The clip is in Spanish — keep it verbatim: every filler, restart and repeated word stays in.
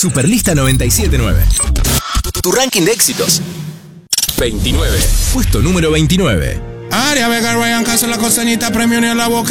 Superlista noventa y siete punto nueve. Tu ranking de éxitos. veintinueve. Puesto número veintinueve. Aria Vega, Ryan Castro, la costanita, premio ni a la boca.